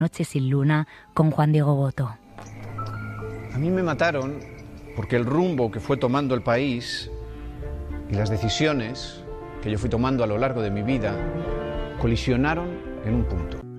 Noche sin luna con Juan Diego Boto. A mí me mataron porque el rumbo que fue tomando el país y las decisiones que yo fui tomando a lo largo de mi vida colisionaron en un punto.